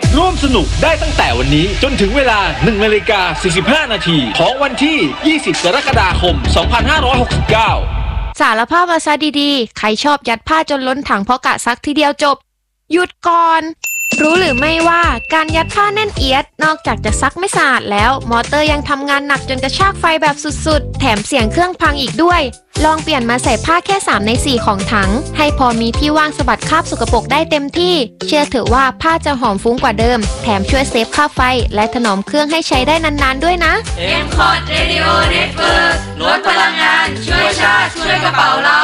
ร่วมสนุกได้ตั้งแต่วันนี้จนถึงเวลา 1:45 นาทีของวันที่ 20 กรกฎาคม 2569 สารภาพมาซะดีๆใครชอบยัดผ้าจนล้นถังเพราะกะซักทีเดียวจบหยุดก่อนรู้หรือไม่ว่าการยัดผ้าแน่นเอียดนอกจากจะซักไม่สะอาดแล้วมอเตอร์ยังทำงานหนักจนกระชากไฟแบบสุดๆแถมเสียงเครื่องพังอีกด้วยลองเปลี่ยนมาใส่ผ้าแค่3ใน4ของถังให้พอมีที่ว่างสะบัดคราบสกปรกได้เต็มที่เชื่อเถอะว่าผ้าจะหอมฟุ้งกว่าเดิมแถมช่วยเซฟค่าไฟและถนอมเครื่องให้ใช้ได้นานๆด้วยนะ M-Cot Radio Network ลดพลังงานช่วยชาติช่วยกระเป๋าเรา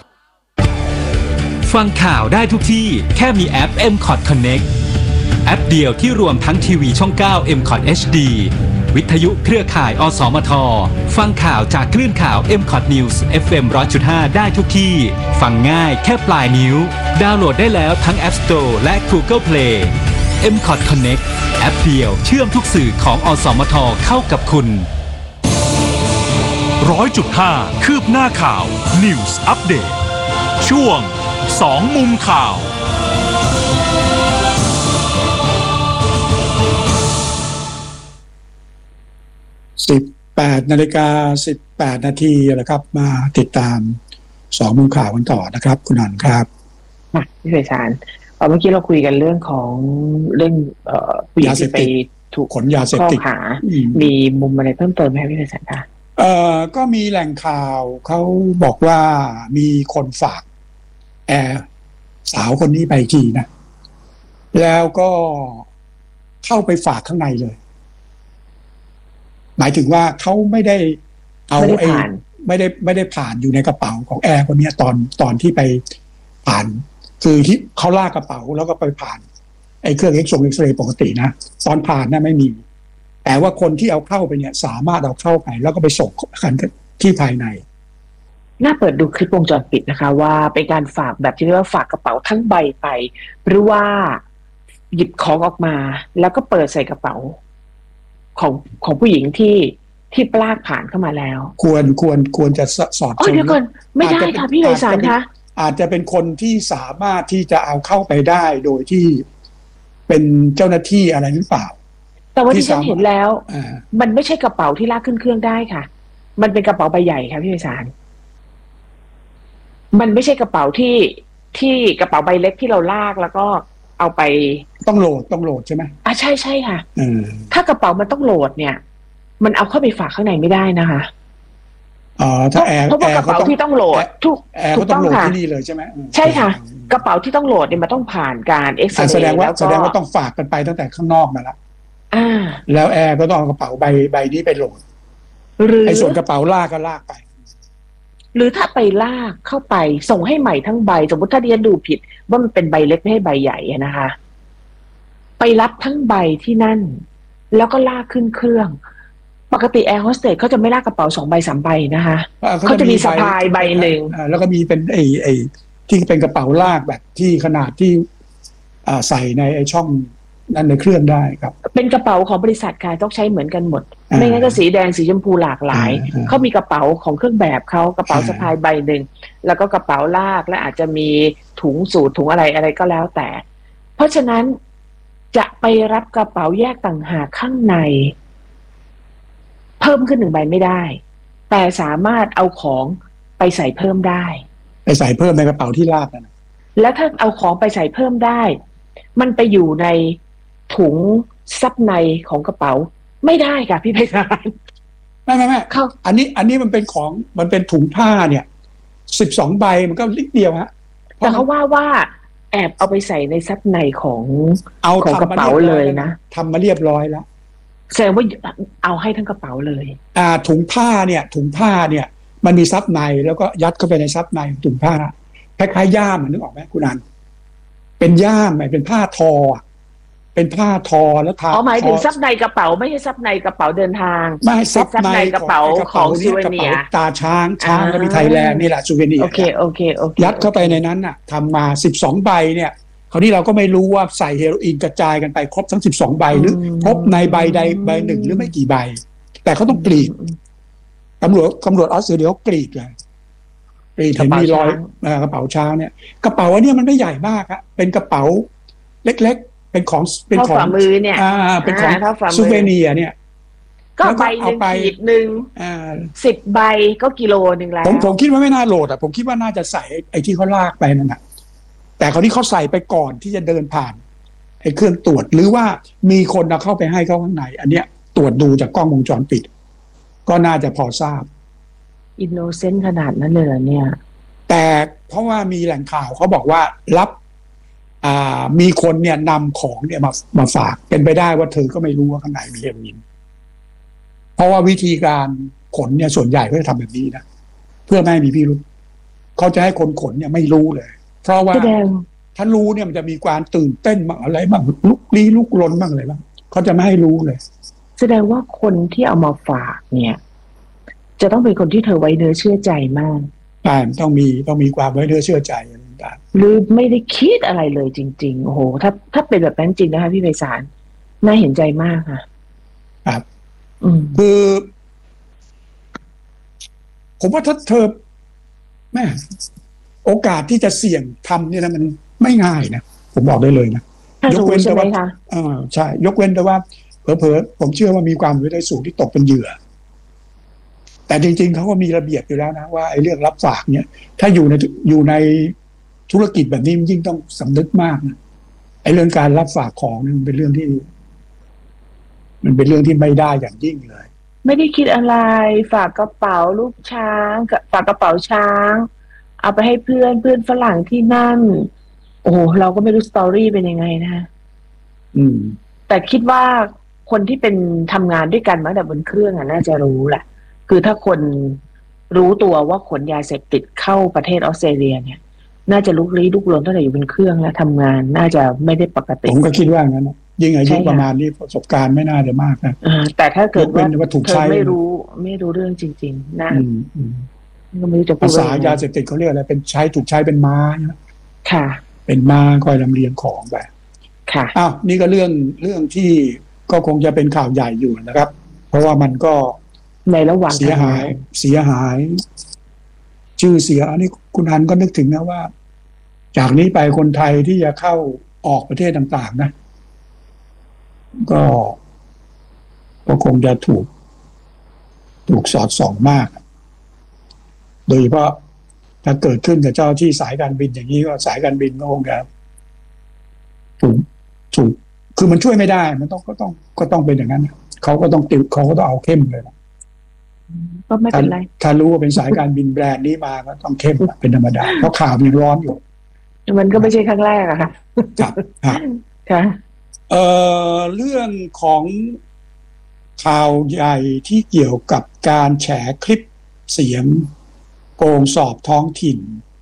ฟังข่าวได้ทุกที่แค่มีแอป M-Cot Connect แอปเดียวที่รวมทั้งทีวีช่อง 9 M-Cot HD วิทยุเครือข่ายอสมทฟังข่าวจากคลื่นข่าว M-Cot News FM 100.5 ได้ทุกที่ฟังง่ายแค่ปลายนิ้วดาวน์โหลดได้แล้วทั้ง App Store และ Google Play M-Cot Connect แอปเดียวเชื่อมทุกสื่อของอสมทเข้ากับคุณ 100.5 คืบหน้าข่าว News Update ช่วง2 มุมข่าว 18:18 นาทีนะครับมาติดตาม2 มุมข่าวกันต่อนะครับคุณนันครับพี่เสฉานเมื่อกี้เราคุยกันเรื่องของเรื่องผู้หญิงที่ไปถูกขนยาเสพติดมีมุมอะไรเพิ่มเติมไหมพี่เสฉานคะก็มีแหล่งข่าวเขาบอกว่ามีคนฝากแอร์สาวคนนี้ไปทีนะแล้วก็เข้าไปฝากข้างในเลยหมายถึงว่าเขาไม่ได้เอาไม่ได้ผ่านอยู่ในกระเป๋าของแอร์คนนี้ตอนที่ไปผ่านคือที่เขาลากกระเป๋าแล้วก็ไปผ่านไอ้เครื่องเอ็กซเรย์ปกตินะตอนผ่านน่ะไม่มีแต่ว่าคนที่เอาเข้าไปเนี่ยสามารถเอาเข้าไปแล้วก็ไปส่งกันที่ภายในน่าเปิดดูคลิปวงจรปิดนะคะว่าเป็นการฝากแบบที่เรียกว่าฝากกระเป๋าทั้งใบไปหรือว่าหยิบของออกมาแล้วก็เปิดใส่กระเป๋าของผู้หญิงที่ลากผ่านเข้ามาแล้วควรจะสอดเดี๋ยวก่อนไม่ได้ค่ะพี่ไพศาลคะอาจจะเป็นคนที่สามารถที่จะเอาเข้าไปได้โดยที่เป็นเจ้าหน้าที่อะไรหรือเปล่าแต่ว่าที่ฉันเห็นแล้วมันไม่ใช่กระเป๋าที่ลากขึ้นเครื่องได้ค่ะมันเป็นกระเป๋าใบใหญ่ค่ะพี่ไพศาลมันไม่ใช่กระเป๋าที่กระเป๋าใบเล็กที่เราลากแล้วก็เอาไปต้องโหลดใช่ไหมใช่ค่ะถ้ากระเป๋ามันต้องโหลดเนี่ยมันเอาเข้าไปฝากข้างในไม่ได้นะคะถ้าแอร์เพราะว่ากระเป๋าที่ต้องโหลดถูกต้องค่ะที่นี่เลยใช่ไหมใช่ค่ะกระเป๋าที่ต้องโหลดเนี่ยมันต้องผ่านการเอ็กซเรย์แสดงว่าต้องฝากกันไปตั้งแต่ข้างนอกมาแล้วแล้วแอร์ก็ต้องเอากระเป๋าใบนี้ไปโหลดหรือไอ้ส่วนกระเป๋าลากก็ลากไปหรือถ้าไปลากเข้าไปส่งให้ใหม่ทั้งใบสมมติถ้าเรียนดูผิดว่ามันเป็นใบเล็กไม่ให้ใบใหญ่นะคะไปรับทั้งใบที่นั่นแล้วก็ลากขึ้นเครื่องปกติแอร์โฮสเตสเขาจะไม่ลากกระเป๋า2 ใบ 3 ใบนะคะเขาจะมีสะพายใบหนึ่งแล้วก็มีเป็นไอ้ที่เป็นกระเป๋าลากแบบที่ขนาดที่ใส่ในไอ้ช่องนั่นในเครื่องได้ครับเป็นกระเป๋าของบริษัทค่ะต้องใช้เหมือนกันหมดไม่งั้นก็สีแดงสีชมพูหลากหลายเขามีกระเป๋าของเครื่องแบบเขากระเป๋าสะพายใบหนึ่งแล้วก็กระเป๋าลากและอาจจะมีถุงสูทถุงอะไรก็แล้วแต่เพราะฉะนั้นจะไปรับกระเป๋าแยกต่างหากข้างในเพิ่มขึ้น1 ใบไม่ได้แต่สามารถเอาของไปใส่เพิ่มได้ไปใส่เพิ่มในกระเป๋าที่ลากนั่นแล้วถ้าเอาของไปใส่เพิ่มได้มันไปอยู่ในถุงซับในของกระเป๋าไม่ได้ค่ะพี่ไพศาลไม่อันนี้มันเป็นของมันเป็นถุงผ้าเนี่ย12 ใบมันก็ลิกเดียวฮะแต่เขาว่าแอบเอาไปใส่ในซับในของกระเป๋าเลยนะทำมาเรียบร้อยแล้วแสดงว่าเอาให้ทั้งกระเป๋าเลยถุงผ้าเนี่ยมันมีซับในแล้วก็ยัดเข้าไปในซับในถุงผ้าคล้ายๆย่ามนึกออกไหมคุณนันเป็นย่ามเป็นผ้าทอเป็นผ้าทอแล้วทาหมายถึงซับในกระเป๋าไม่ใช่ซับในกระเป๋าเดินทางไม่ซับในกระเป๋าของซูเวเนียร์ตาช้างก็มีไทยแลนด์นี่แหละซูเวเนียร์โอเคยัดเข้าไปในนั้นน่ะทำมา12 ใบเนี่ยคราวนี้เราก็ไม่รู้ว่าใส่เฮโรอีนกระจายกันไปครบทั้ง12 ใบหรือพบในใบใดใบหนึ่งหรือไม่กี่ใบแต่เขาต้องกรีดตำรวจออสเตรเลียเขากรีดเลยเห็นมีรอยกระเป๋าช้างเนี่ยกระเป๋าอันนี้มันไม่ใหญ่มากครับเป็นกระเป๋าเล็กเป็นของเท่าฝ่ามือเนี่ยเป็นของเท่าฝ่ามือซูเวเนียเนี่ยก็ใบหนึ่งขีดหนึ่ง10 ใบก็กิโลนึงแล้วผมคิดว่าไม่น่าโหลดผมคิดว่าน่าจะใส่ไอ้ที่เขาลากไปนั่นแหะแต่คราวนี้เขาใส่ไปก่อนที่จะเดินผ่านไอ้เครื่องตรวจหรือว่ามีคนเอาเข้าไปให้เขาข้างในอันเนี้ยตรวจดูจากกล้องวงจรปิดก็น่าจะพอทราบอินโนเซนต์ขนาดนั้นเลยเนี่ยแต่เพราะว่ามีแหล่งข่าวเขาบอกว่ารับมีคนเนี่ยนำของเนี่ยมาฝากเป็นไปได้ว่าเธอก็ไม่รู้ว่าข้างในมีเฮโรอีนเพราะว่าวิธีการขนเนี่ยส่วนใหญ่ก็จะทำแบบนี้นะเพื่อไม่ให้มีพิรุธเขาจะให้คนขนเนี่ยไม่รู้เลยเพราะว่าถ้ารู้เนี่ยมันจะมีความตื่นเต้นบ้างอะไรบ้างลุกลี้ลุกลนบ้างอะไรบ้างเขาจะไม่ให้รู้เลยแสดงว่าคนที่เอามาฝากเนี่ยจะต้องเป็นคนที่เธอไว้เนื้อเชื่อใจมากใช่ต้องมีความไว้เนื้อเชื่อใจต่างๆหรือไม่ได้คิดอะไรเลยจริงๆโอ้โหถ้าเป็นแบบนั้นจริงนะคะพี่ไพศาลน่าเห็นใจมากค่ะครับคือผมว่าถ้าเธอแม่โอกาสที่จะเสี่ยงทำเนี่ยนะมันไม่ง่ายนะผมบอกได้เลยนะยกเว้นแต่ว่าใช่ยกเว้นแต่ว่าเผลอๆผมเชื่อว่ามีความเป็นไปได้สูงที่ตกเป็นเหยื่อแต่จริงๆเขาก็มีระเบียบอยู่แล้วนะว่าไอ้เรื่องรับฝากเนี่ยถ้าอยู่ในธุรกิจแบบนี้ยิ่งต้องสำนึกมากนะไอ้เรื่องการรับฝากของมันเป็นเรื่องที่ไม่ได้อย่างยิ่งเลยไม่ได้คิดอะไรฝากกระเป๋าลูกช้างฝากกระเป๋าช้างเอาไปให้เพื่อนฝรั่งที่นั่นโอ้เราก็ไม่รู้สตอรี่เป็นยังไงนะแต่คิดว่าคนที่เป็นทำงานด้วยกันมาแต่บนเครื่องน่าจะรู้แหละคือถ้าคนรู้ตัวว่าขนยาเสพติดเข้าประเทศออสเตรเลียเนี่ยน่าจะลุกลี้ลุกลนตั้งแต่อยู่บนเครื่องแล้วทำงานน่าจะไม่ได้ปกติผมก็คิดว่างั้นยิ่งอายุประมาณนี้ประสบการณ์ไม่น่าจะมากนะแต่ถ้าเกิดว่าถูกใช้ไม่รู้เรื่องจริงๆนะก็ไม่รู้จะพูดภาษายาเสพติดเขาเรียกอะไรเป็นถูกใช้เป็นม้าค่ะเป็นม้าคอยลำเลียงของไปค่ะอ้าวนี่ก็เรื่องที่ก็คงจะเป็นข่าวใหญ่อยู่นะครับเพราะว่ามันก็ในระหว่างเสียหายชื่อเสียอันนี้คุณอันก็นึกถึงนะว่าจากนี้ไปคนไทยที่จะเข้าออกประเทศต่างๆนะก็คงจะถูกสอดส่องมากโดยเฉพาะถ้าเกิดขึ้นกับเจ้าที่สายการบินอย่างนี้ก็สายการบินก็คงจะถูกคือมันช่วยไม่ได้มันก็ต้องเป็นอย่างนั้นเขาก็ต้องเขาก็ต้องเอาเข้มเลยก็ไม่เป็นไรถ้ารู้ว่าเป็นสายการบินแบรนด์นี้มาก็ต้องเข้มเป็นธรรมดาเพราะข่าวมันร้อนอยู่มันก็ไม่ใช่ครั้งแรกอะค่ะครับค่ะเรื่องของข่าวใหญ่ที่เกี่ยวกับการแฉคลิปเสียงโกงสอบท้องถิ่น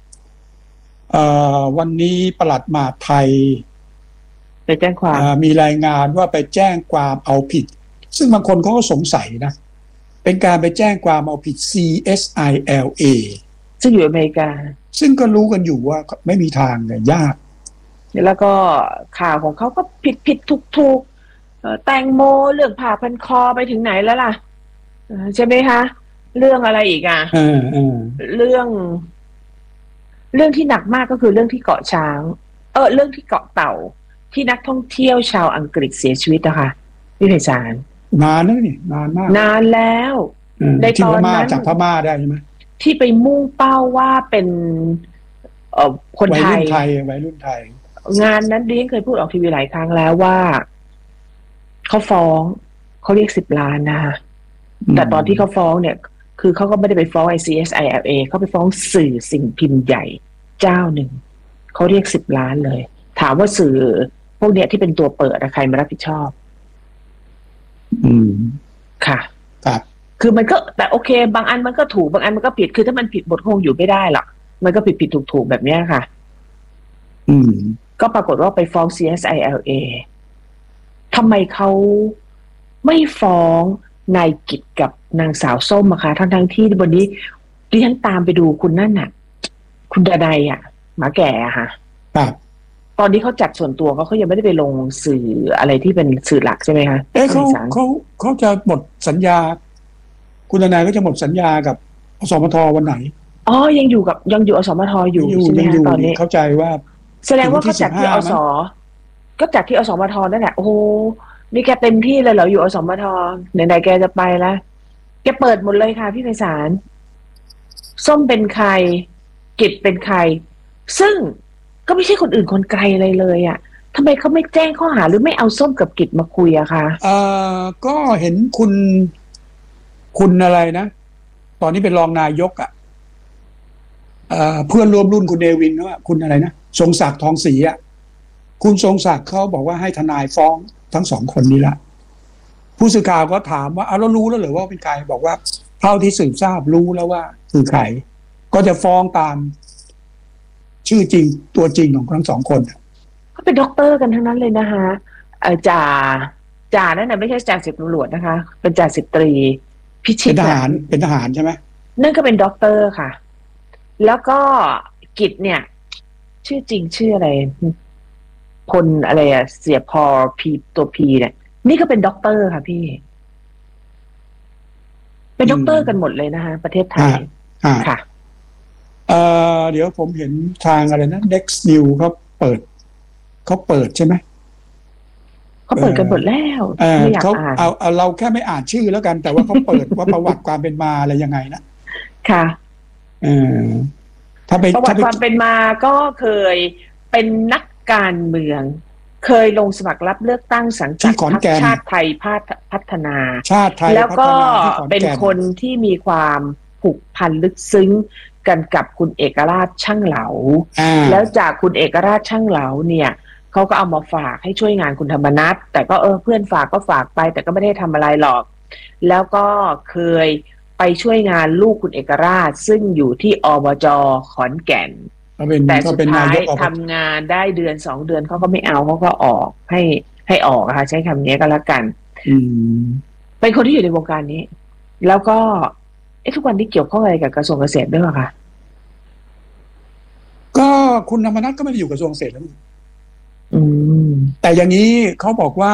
วันนี้ปลัดมหาดไทยไปแจ้งความมีรายงานว่าไปแจ้งความเอาผิดซึ่งบางคนเขาก็สงสัยนะเป็นการไปแจ้งความเอาผิด CSILA ซึ่งอยู่อเมริกาซึ่งก็รู้กันอยู่ว่าไม่มีทางเลยยากแล้วก็ข่าวของเขาก็ผิดถูกแตงโมเรื่องผ่าพันคอไปถึงไหนแล้วล่ะใช่ไหมคะเรื่องอะไรอีกอ่ะเรื่องที่หนักมากก็คือเรื่องที่เกาะช้างเรื่องที่เกาะเต่าที่นักท่องเที่ยวชาวอังกฤษเสียชีวิตนะคะพี่ไพศาลนานแล้วนี่นานมากนานแล้วในตอนนั้นจากพม่าได้ใช่ไหมที่ไปมุ่งเป้าว่าเป็นคนไทยวัยรุ่นไทยงานนั้นดิฉันเคยพูดออกทีวีหลายครั้งแล้วว่าเขาฟ้องเขาเรียก10 ล้านนะคะแต่ตอนที่เขาฟ้องเนี่ยคือเขาก็ไม่ได้ไปฟ้อง CSILA เขาไปฟ้องสื่อสิ่งพิมพ์ใหญ่เจ้าหนึ่งเขาเรียก10 ล้านเลยถามว่าสื่อพวกเนี้ยที่เป็นตัวเปิดใครมารับผิดชอบค่ะครับคือมันก็แต่โอเคบางอันมันก็ถูกบางอันมันก็ผิดคือถ้ามันผิดบทคงอยู่ไม่ได้หรอกมันก็ผิดถูกแบบเนี้ยค่ะก็ปรากฏว่าไปฟ้อง CSILA ทำไมเขาไม่ฟ้องนายกิจกับนางสาวส้มอะคะทั้งที่วันนี้ดิฉันตามไปดูคุณนั่นน่ะคุณดนัยอะหมาแก่อะค่ะครับตอนนี้เขาจัดส่วนตัวเขายังไม่ได้ไปลงสื่ออะไรที่เป็นสื่อหลักใช่ไหมคะเขาจะหมดสัญญาคุณดนัยก็จะหมดสัญญากับอสมทวันไหนยังอยู่อสมทอยู่ใช่ไหมคะตอนนี้เข้าใจว่าแสดงว่าเขาจัดที่อสก็จัดที่อสมทนั่นแหละโอ้โหนี่แกเต็มที่เลยเหรออยู่อสมทไหนๆแกจะไปแล้วแกเปิดหมดเลยค่ะพี่ไพศาลส้มเป็นใครกิจเป็นใครซึ่งก็ไม่ใช่คนอื่นคนไกลอะไรเลยอ่ะทำไมเขาไม่แจ้งข้อหาหรือไม่เอาส้มกับกิจมาคุยอะคะก็เห็นคุณอะไรนะตอนนี้เป็นรองนายกอะเพื่อนร่วมรุ่นคุณเนวินว่าคุณอะไรนะทรงศักดิ์ทองศรีอะคุณทรงศักดิ์เขาบอกว่าให้ทนายฟ้องทั้งสองคนนี้ละผู้สื่อข่าวก็ถามว่าเรารู้แล้วหรือว่าเป็นใครบอกว่าเท่าที่สืบทราบรู้แล้วว่าคือใครก็จะฟ้องตามชื่อจริงตัวจริงของทั้งสองคนเขาเป็นด็อกเตอร์กันทั้งนั้นเลยนะคะจ่านั่นน่ะไม่ใช่จ่าสิบตำรวจนะคะเป็นจ่าสิบตรีพิชิตเป็นทหารใช่ไหมนั่นก็เป็นด็อกเตอร์ค่ะแล้วก็กิจเนี่ยชื่อจริงชื่ออะไรพลอะไรอะเสียพอพีตัวพีเนี่ยนี่ก็เป็นด็อกเตอร์ค่ะพี่เป็นด็อกเตอร์กันหมดเลยนะคะประเทศไทยค่ะเดี๋ยวผมเห็นทางอะไรนะ Next New เขาเปิดใช่ไหมเขาเปิดกันหมดแล้วไม่อยากอ่านเอาเราแค่ไม่อ่านชื่อแล้วกันแต่ว่าเขาเปิด ว่าประวัติความเป็นมาอะไรยังไงนะค่ะถ้าประวัติความเป็นมาก็เคยเป็นนักการเมืองเคยลงสมัครรับเลือกตั้งสังกัดพรรคชาติไทยพัฒนาแล้วก็เป็นคนที่มีความผูกพันลึกซึ้งกันกับคุณเอกราชช่างเหลาแล้วจากคุณเอกราชช่างเหลาเนี่ยเขาก็เอามาฝากให้ช่วยงานคุณธรรมนัสแต่ก็เพื่อนฝากก็ฝากไปแต่ก็ไม่ได้ทำอะไรหรอกแล้วก็เคยไปช่วยงานลูกคุณเอกราชซึ่งอยู่ที่อบจ.ขอนแก่นแต่สุดท้ายทำงานได้เดือน2 เดือนเขาก็ไม่เอาเขาก็ออกให้ออกค่ะใช้คำนี้ก็แล้วกันเป็นคนที่อยู่ในวงการนี้แล้วก็ทุกวันนี้เกี่ยวข้องอะไรกับกระทรวงเกษตรด้วยหรอคะก็คุณธรรมนัสก็ไม่ได้อยู่กระทรวงเกษตรแล้วแต่อย่างนี้เขาบอกว่า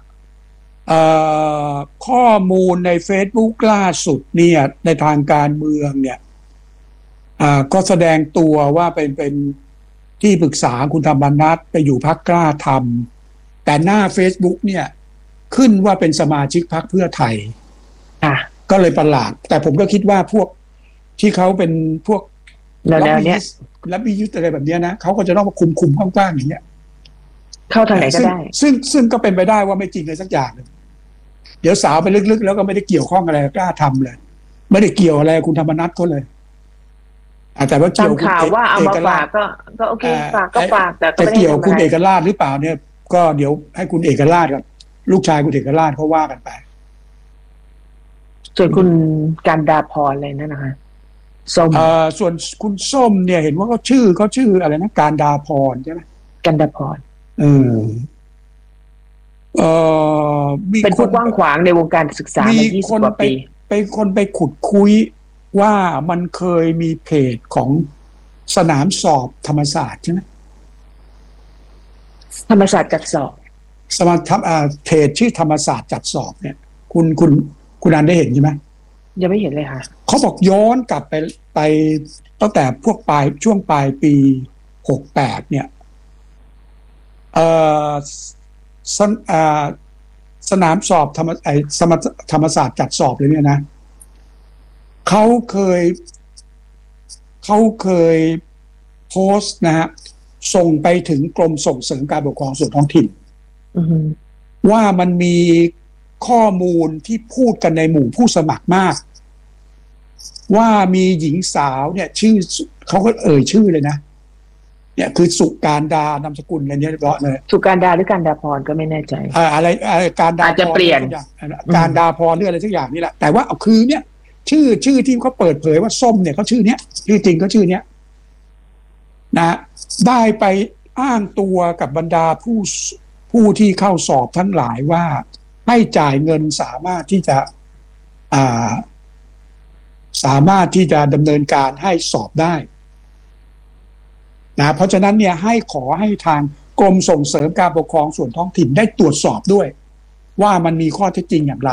ข้อมูลใน Facebook ล่าสุดเนี่ยในทางการเมืองเนี่ยก็แสดงตัวว่าเป็นที่ปรึกษาคุณธรรมนัสไปอยู่พรรคกล้าทำแต่หน้า Facebook เนี่ยขึ้นว่าเป็นสมาชิกพรรคเพื่อไทยก็เลยประหลาดแต่ผมก็คิดว่าพวกที่เขาเป็นพวกรับวิยุทธ์อะไรแบบนี้นะเขาก็จะต้องมาคุมกว้างๆอย่างเงี้ยเข้าทางไหนก็ได้ซึ่งก็เป็นไปได้ว่าไม่จริงเลยสักอย่างนึงเดี๋ยวสาวไปลึกๆแล้วก็ไม่ได้เกี่ยวข้องอะไรกล้าทำเลยไม่ได้เกี่ยวอะไรคุณธรรมนัสเขาเลยแต่ว่าเกี่ยวข่าวว่าเอามาฝากก็โอเคฝากก็ฝากแต่จะเกี่ยวคุณเอกราชหรือเปล่าเนี่ยก็เดี๋ยวให้คุณเอกราชกับลูกชายคุณเอกราชเขาว่ากันไปส่วนคุณการดาพรอะไรนั่นนะคะส้มส่วนคุณส้มเนี่ยเห็นว่าเขาชื่ออะไรนะการดาพรใช่ไหมการดาพรเป็นคนกว้างขวางในวงการศึกษามา20 กว่าปีเป็นคนไปขุดคุยว่ามันเคยมีเพจของสนามสอบธรรมศาสตร์ใช่ไหมธรรมศาสตร์จัดสอบเพจชื่อธรรมศาสตร์จัดสอบเนี่ยคุณอันได้เห็นใช่ไหมยังไม่เห็นเลยค่ะเขาบอกย้อนกลับไปตั้งแต่พวกช่วงปลายปี68เนี่ยสนามสอบธรรมศาสตร์จัดสอบเลยเนี่ยนะเขาเคยโพสต์นะฮะส่งไปถึงกรมส่งเสริมการปกครองส่วนท้องถิ่นว่ามันมีข้อมูลที่พูดกันในหมู่ผู้สมัครมากว่ามีหญิงสาวเนี่ยชื่อเขาก็ชื่อเลยนะเนี่ยคือสุการดานามสกุลอะไรเนี่ยเรียบร้อยเลยสุการดาหรือการดาพรก็ไม่แน่ใจอะไรการดาอาจจะเปลี่ยนการดาพรหรืออะไรสักอย่างนี่แหละแต่ว่าคือเนี่ยชื่อที่เขาเปิดเผยว่าส้มเนี่ยเขาชื่อเนี้ยชื่อจริงเขาชื่อเนี้ยนะได้ไปอ้างตัวกับบรรดาผู้ที่เข้าสอบทั้งหลายว่าให้จ่ายเงินสามารถที่จะดำเนินการให้สอบได้นะเพราะฉะนั้นเนี่ยขอให้ทางกรมส่งเสริมการปกครองส่วนท้องถิ่นได้ตรวจสอบด้วยว่ามันมีข้อเท็จจริงอย่างไร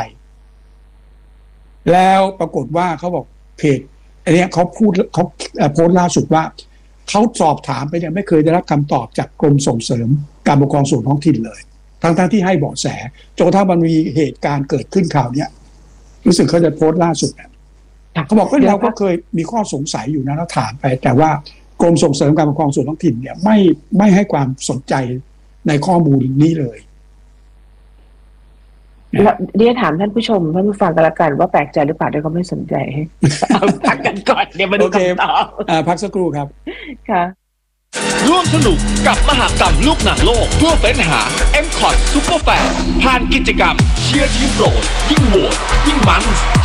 แล้วปรากฏว่าเขาบอกเพจอันนี้เขาโพสต์ล่าสุดว่าเขาสอบถามไปเนี่ยไม่เคยได้รับคำตอบจากกรมส่งเสริมการปกครองส่วนท้องถิ่นเลยทั้งที่ให้เบาะแสจนกระทั่งมันมีเหตุการณ์เกิดขึ้นข่าวเนี้ยรู้สึกเขาจะโพสต์ล่าสุดเขาบอกว่าเราก็เคยมีข้อสงสัยอยู่นะแล้วถามไปแต่ว่ากรมส่งเสริมการปกครองส่วนท้องถิ่นเนี่ยไม่ให้ความสนใจในข้อมูลนี้เลยแล้วเดี๋ยวถามท่านผู้ชมท่านผู้ฟังกันละกันว่าแปลกใจหรือเปล่าเดี๋ยวเขาไม่สนใจเอาพักกันก่อนเดี๋ยวมาดูคำตอบพักสักครู่ครับค่ะร่วมสนุกกับมหกรรมลูกหนังโลกเพื่อเฟ้นหา M-KOT Super Fan ผ่านกิจกรรมเชียร์ทีมโปรดยิ่งโหวตยิ่งมัน